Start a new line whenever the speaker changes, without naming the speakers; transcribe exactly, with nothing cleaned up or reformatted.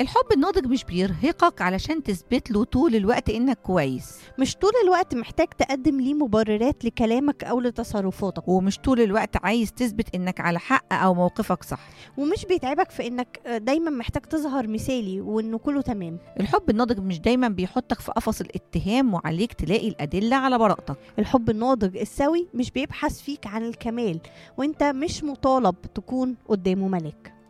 الحب الناضج مش بيرهقك علشان تثبت له طول الوقت إنك كويس،
مش طول الوقت محتاج تقدم ليه مبررات لكلامك أو لتصرفاتك،
ومش طول الوقت عايز تثبت إنك على حق أو موقفك صح.
ومش بيتعبك في إنك دايما محتاج تظهر مثالي وإنه كله تمام.
الحب الناضج مش دايما بيحطك في قفص الاتهام وعليك تلاقي الأدلة على براءتك.
الحب الناضج السوي مش بيبحث فيك عن الكمال، وإنت مش مطالب تكون قدامه ملاك.